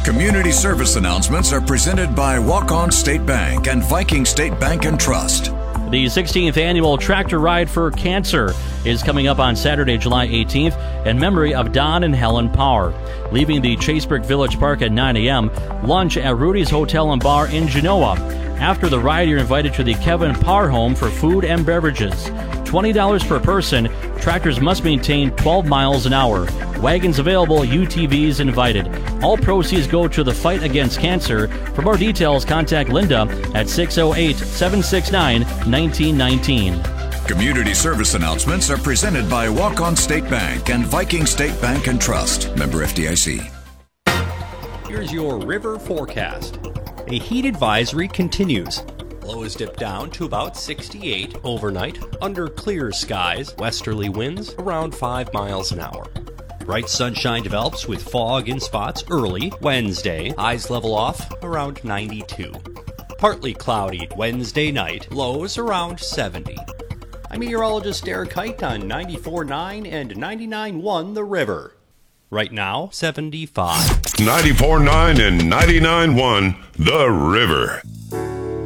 Community service announcements are presented by Walk-On State Bank and Viking State Bank and Trust. The 16th annual Tractor Ride for Cancer is coming up on Saturday, July 18th, in memory of Don and Helen Power. Leaving the Chasebrook Village Park at 9 a.m., lunch at Rudy's Hotel and Bar in Genoa. After the ride, you're invited to the Kevin Power Home for food and beverages. $20 per person. Tractors must maintain 12 miles an hour. Wagons available, UTVs invited. All proceeds go to the fight against cancer. For more details, contact Linda at 608-769-1919. Community service announcements are presented by Walk-On State Bank and Viking State Bank and Trust. Member FDIC. Here's your river forecast. A heat advisory continues. Lows dip down to about 68 overnight under clear skies, westerly winds around 5 miles an hour. Bright sunshine develops with fog in spots early Wednesday. Highs level off around 92. Partly cloudy Wednesday night. Lows around 70. I'm meteorologist Derek Height on 94.9 and 99.1 The River. Right now, 75. 94.9 and 99.1 The River.